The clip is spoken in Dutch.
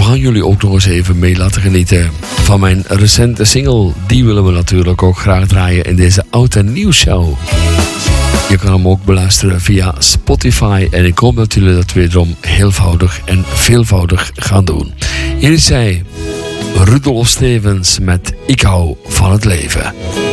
gaan jullie ook nog eens even mee laten genieten van mijn recente single. Die willen we natuurlijk ook graag draaien in deze oud en nieuw show. Je kan hem ook beluisteren via Spotify. En ik hoop dat jullie dat wederom heelvoudig en veelvoudig gaan doen. Hier is zij, Rudolf Stevens met Ik hou van het leven.